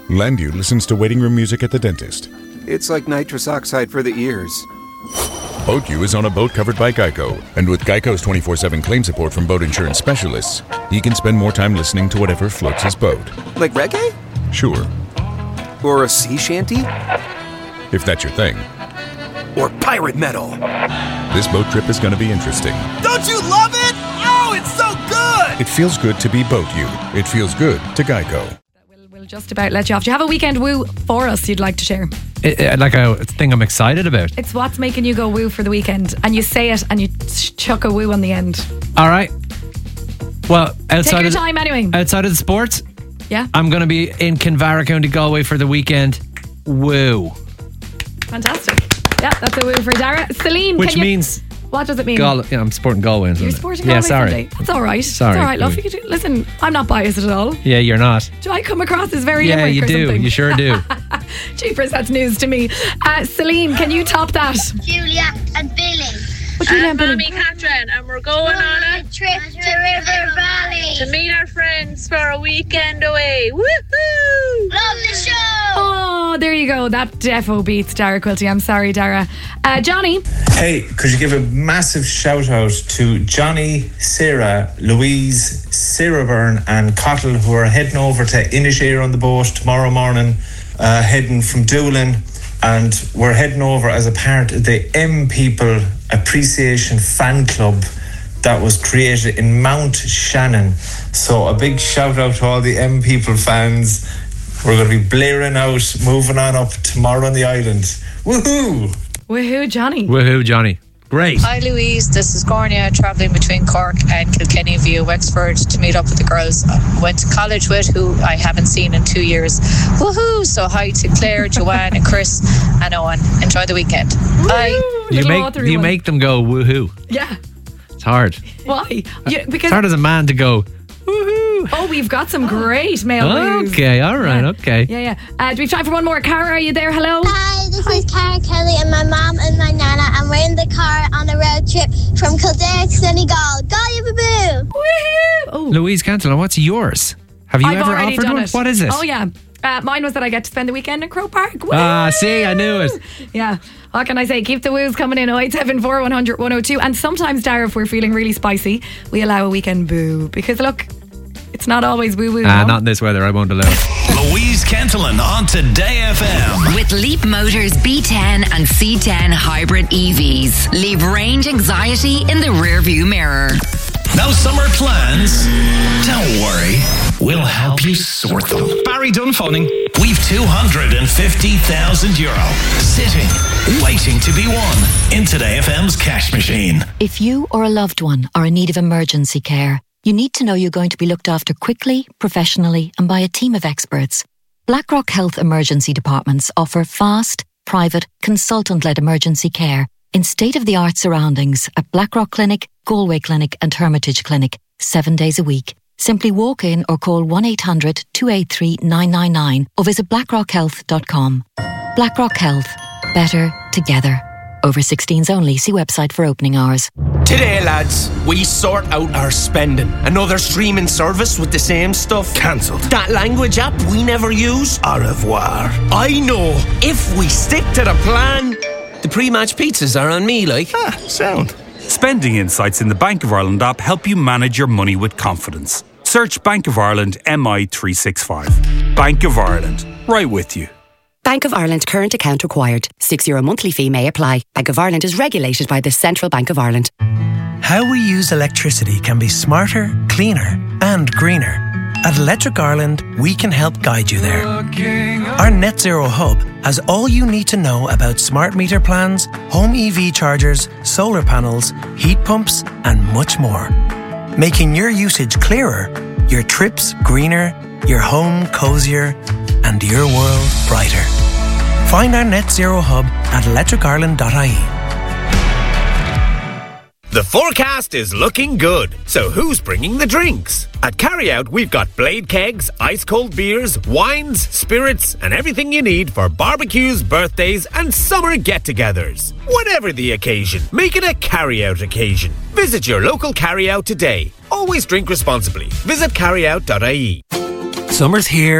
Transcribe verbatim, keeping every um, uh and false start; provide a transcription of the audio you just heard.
Landu listens to waiting room music at the dentist. It's like nitrous oxide for the ears. BoatU is on a boat covered by Geico, and with Geico's twenty-four seven claim support from boat insurance specialists, he can spend more time listening to whatever floats his boat. Like reggae? Sure. Or a sea shanty? If that's your thing. Or pirate metal. This boat trip is going to be interesting. Don't you love it? Oh, it's so good! It feels good to be BoatU. It feels good to Geico. We'll just about let you off. Do you have a weekend woo for us you'd like to share? It, it, like a thing I'm excited about. It's what's making you go woo for the weekend, and you say it and you chuck a woo on the end. All right. Well, outside Take your of time anyway. Outside of the sports, yeah, I'm going to be in Kinvara, County Galway for the weekend. Woo! Fantastic. Yeah, that's a woo for Dara. Celine, which can you, means. What does it mean? Gal- yeah, I'm supporting Galway. You're supporting Galway Yeah, sorry. Sunday. That's all right. Sorry. It's all right, love. You do, listen, I'm not biased at all. Yeah, you're not. Do I come across as very Yeah, Limerick you or do. something? You sure do. Jeepers, that's news to me. Uh, Celine, can you top that? Julia and Billy. What Julia and Billy? Mommy Catherine, and we're going on a trip to River Valley to meet our friends for a weekend away. Woohoo! Love the show! Oh, there you go. That defo beats Dara Quilty. I'm sorry, Dara. Uh, Johnny. Hey, could you give a massive shout out to Johnny, Sarah, Louise, Sarah Byrne and Cottle, who are heading over to Inishere on the boat tomorrow morning, uh, heading from Doolin, and we're heading over as a part of the M People Appreciation Fan Club that was created in Mount Shannon. So a big shout out to all the M People fans. We're going to be blaring out, moving on up tomorrow on the island. Woohoo! Woohoo, Johnny. Woohoo, Johnny. Great. Hi Louise, this is Gornia travelling between Cork and Kilkenny via Wexford to meet up with the girls I went to college with, who I haven't seen in two years. Woohoo! So hi to Claire, Joanne and Chris and Owen. Enjoy the weekend. Woo-hoo, Bye. You make you one. make them go woohoo. Yeah. It's hard. Why? Yeah, because it's hard as a man to go woohoo. Oh, we've got some great male woos. Okay, all right, yeah. okay. Yeah, yeah. Uh, do we have time for one more? Cara, are you there? Hello? Hi, this Hi. is Cara Kelly and my mom and my nana, and we're in the car on a road trip from Kildare to Senegal. Golly boo! Woohoo! Oh. Louise Cantillon, what's yours? Have you I've ever already offered done one? it. What is it? Oh, yeah. Uh, mine was that I get to spend the weekend in Croke Park. Woo! Ah, see, I knew it. Yeah. What can I say? Keep the woos coming in. oh eight seven four, one hundred, one oh two. And sometimes, Dara, if we're feeling really spicy, we allow a weekend boo. Because look, it's not always woo woo. Ah, no? not in this weather. I won't allow it. Louise Cantillon on Today F M. With Leap Motors B ten and C ten hybrid E Vs. Leave range anxiety in the rearview mirror. No summer plans? Don't worry. We'll help you sort them. Barry Dunfunning. We've two hundred fifty thousand euro sitting, waiting to be won in Today F M's cash machine. If you or a loved one are in need of emergency care, you need to know you're going to be looked after quickly, professionally, and by a team of experts. BlackRock Health Emergency Departments offer fast, private, consultant-led emergency care in state-of-the-art surroundings at Blackrock Clinic, Galway Clinic and Hermitage Clinic, seven days a week. Simply walk in or call one eight hundred, two eight three, nine nine nine or visit blackrock health dot com. BlackRock Health. Better together. Over sixteens only. See website for opening hours. Today, lads, we sort out our spending. Another streaming service with the same stuff. Cancelled. That language app we never use. Au revoir. I know. If we stick to the plan, the pre-match pizzas are on me, like. Ah, sound. Spending insights in the Bank of Ireland app help you manage your money with confidence. Search Bank of Ireland M I three sixty-five. Bank of Ireland. Right with you. Bank of Ireland current account required. Six euro monthly fee may apply. Bank of Ireland is regulated by the Central Bank of Ireland. How we use electricity can be smarter, cleaner and greener. At Electric Ireland, we can help guide you there. Our Net Zero Hub has all you need to know about smart meter plans, home E V chargers, solar panels, heat pumps and much more. Making your usage clearer, your trips greener, your home cozier and your world brighter. Find our Net Zero Hub at electric ireland dot I E. The forecast is looking good, so who's bringing the drinks? At Carryout, we've got blade kegs, ice-cold beers, wines, spirits, and everything you need for barbecues, birthdays, and summer get-togethers. Whatever the occasion, make it a Carryout occasion. Visit your local Carryout today. Always drink responsibly. Visit carryout dot I E. Summer's here